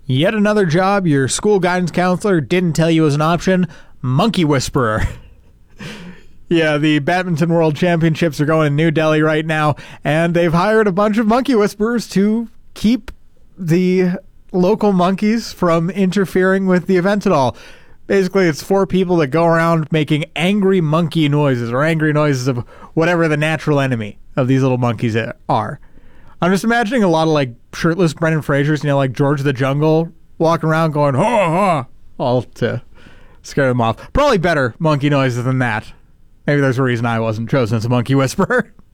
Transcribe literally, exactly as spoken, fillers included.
Yet another job your school guidance counselor didn't tell you was an option, monkey whisperer. Yeah, the Badminton World Championships are going in New Delhi right now, and they've hired a bunch of monkey whisperers to keep the local monkeys from interfering with the event at all. Basically, it's four people that go around making angry monkey noises, or angry noises of whatever the natural enemy of these little monkeys are. I'm just imagining a lot of, like, shirtless Brendan Frasers, you know, like George of the Jungle, walking around going, ha, ha, all to scare them off. Probably better monkey noises than that. Maybe there's a reason I wasn't chosen as a monkey whisperer.